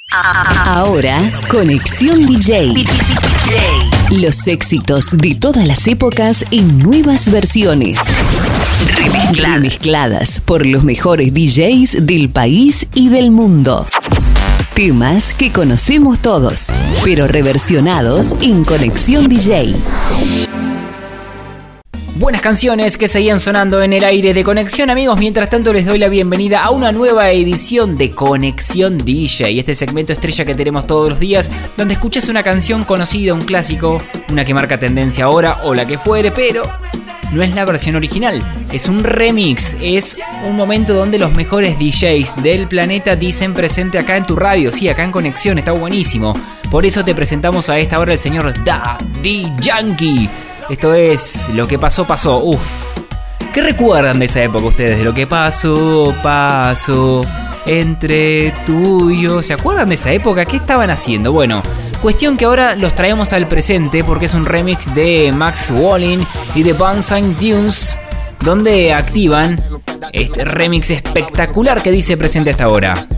Ahora, Conexión DJ. Los éxitos de todas las épocas en nuevas versiones. Remezcladas por los mejores DJs del país y del mundo. Temas que conocemos todos, pero reversionados en Conexión DJ. Buenas canciones que seguían sonando en el aire de Conexión, amigos. Mientras tanto les doy la bienvenida a una nueva edición de Conexión DJ, este segmento estrella que tenemos todos los días, donde escuchas una canción conocida, un clásico, una que marca tendencia ahora o la que fuere, pero no es la versión original, es un remix, es un momento donde los mejores DJs del planeta dicen presente acá en tu radio, sí, acá en Conexión, está buenísimo. Por eso te presentamos a esta hora el señor Daddy Yankee. Esto es Lo que pasó, pasó. Uf. ¿Qué recuerdan de esa época ustedes? De lo que pasó entre tú y yo. ¿Se acuerdan de esa época? ¿Qué estaban haciendo? Bueno, cuestión que ahora los traemos al presente porque es un remix de Max Wallin y de Banzai Tunes, donde activan este remix espectacular que dice presente hasta ahora.